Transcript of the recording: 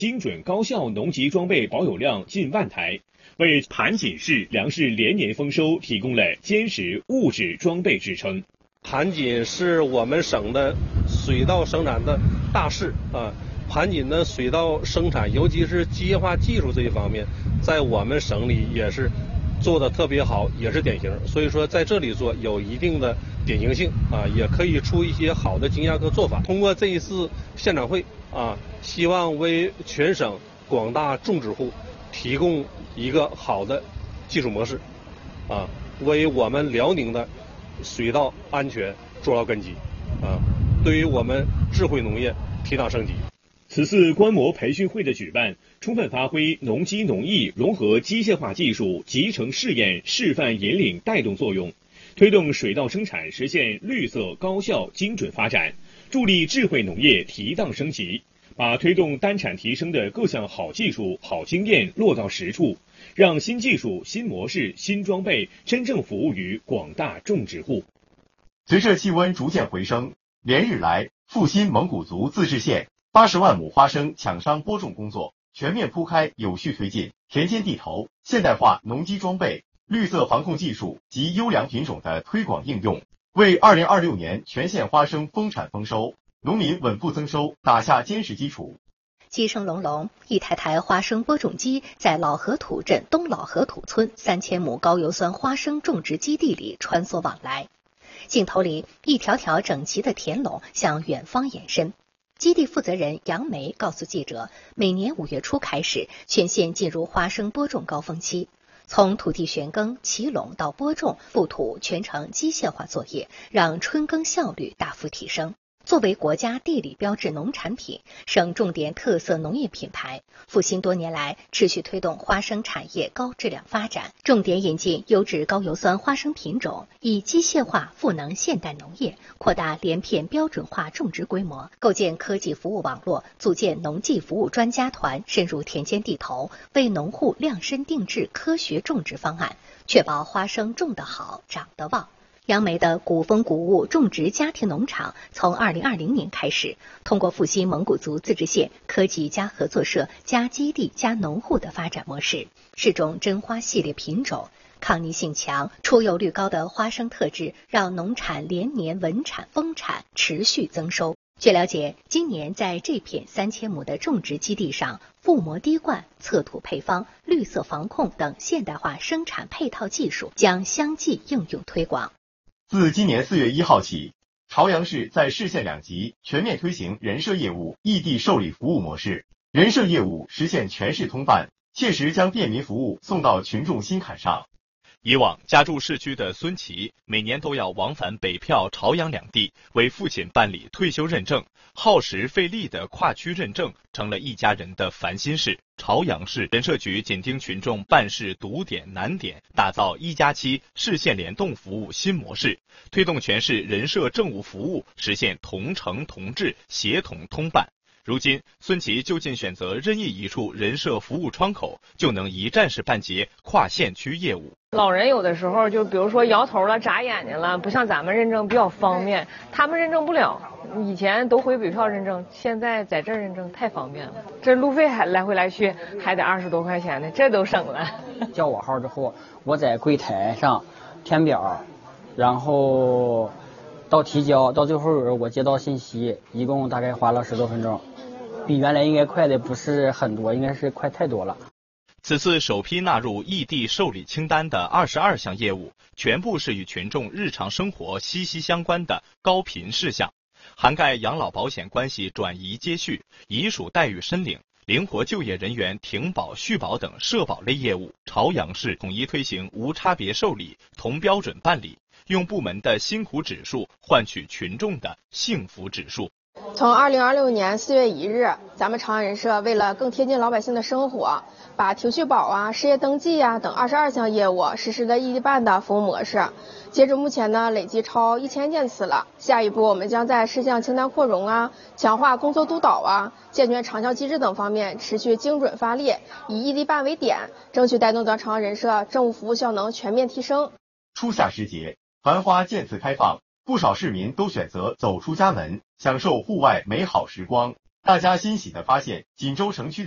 精准高效农机装备保有量近万台，为盘锦市粮食连年丰收提供了坚实物质装备支撑。 盘锦是我们省的水稻生产的大市啊。盘锦的水稻生产，尤其是机械化技术这一方面，在我们省里也是做的特别好，也是典型。所以说在这里做有一定的典型性啊，也可以出一些好的经验和做法。通过这一次现场会啊，希望为全省广大种植户提供一个好的技术模式啊，为我们辽宁的水稻安全做好根基啊，对于我们智慧农业提档升级。 此次观摩培训会的举办，充分发挥农机农艺融合机械化技术集成试验示范引领带动作用，推动水稻生产实现绿色高效精准发展，助力智慧农业提档升级，把推动单产提升的各项好技术好经验落到实处，让新技术新模式新装备真正服务于广大种植户。 随着气温逐渐回升，连日来阜新蒙古族自治县80万亩花生抢商播种工作全面铺开有序推进，田间地头、现代化农机装备、绿色防控技术及优良品种的推广应用，为2026年全县花生丰产丰收、农民稳步增收打下坚实基础。 鸡声隆隆，一台台花生播种机在老河土镇东老河土村3000亩高油酸花生种植基地里穿梭往来，镜头里一条条整齐的田垄向远方延伸。基地负责人杨梅告诉记者，每年5月初开始，全县进入花生播种高峰期，从土地旋耕、起垄到播种、覆土全程机械化作业，让春耕效率大幅提升。作为国家地理标志农产品、省重点特色农业品牌，阜新多年来持续推动花生产业高质量发展，重点引进优质高油酸花生品种，以机械化赋能现代农业，扩大连片标准化种植规模，构建科技服务网络，组建农技服务专家团，深入田间地头，为农户量身定制科学种植方案，确保花生种得好、长得旺。杨梅的古风谷物种植家庭农场从2020年开始，通过阜新蒙古族自治县科技加合作社加基地加农户的发展模式，试种真花系列品种，抗逆性强、出油率高的花生特质，让农产连年稳产丰产，持续增收。据了解，今年在这片3000亩的种植基地上，覆膜滴灌、测土配方、绿色防控等现代化生产配套技术将相继应用推广。 自今年4月1号起，朝阳市在市县2级全面推行人社业务异地受理服务模式，人社业务实现全市通办，切实将便民服务送到群众心坎上。 以往家住市区的孙琦每年都要往返北票、朝阳两地为父亲办理退休认证，耗时费力的跨区认证成了一家人的烦心事。朝阳市人社局紧盯群众办事堵点难点，打造1+7市县联动服务新模式，推动全市人社政务服务实现同城同治、协同通办。如今，孙琦就近选择任意一处人社服务窗口，就能一站式办结跨县区业务。 老人有的时候就比如说摇头了、眨眼睛了，不像咱们认证比较方便，他们认证不了。以前都回北票认证，现在在这儿认证太方便了。这路费还来回来去还得20多块钱呢，这都省了。 叫我号之后，我在柜台上填表，然后到提交，到最后我接到信息，一共大概花了10多分钟，比原来应该快的不是很多，应该是快太多了。 此次首批纳入异地受理清单的22项业务，全部是与群众日常生活息息相关的高频事项，涵盖养老保险关系转移接续、遗属待遇申领、灵活就业人员停保续保等社保类业务。朝阳市统一推行无差别受理、同标准办理，用部门的辛苦指数换取群众的幸福指数。 从2026年4月1日，咱们朝阳人社为了更贴近老百姓的生活，把停续保啊、失业登记啊等22项业务实施了异地办的服务模式。截止目前呢，累计超1000件次了。下一步，我们将在事项清单扩容啊、强化工作督导啊、健全长效机制等方面持续精准发力，以异地办为点，争取带动咱朝阳人社政务服务效能全面提升。 初夏时节，繁花渐次开放，不少市民都选择走出家门，享受户外美好时光。大家欣喜地发现，锦州城区的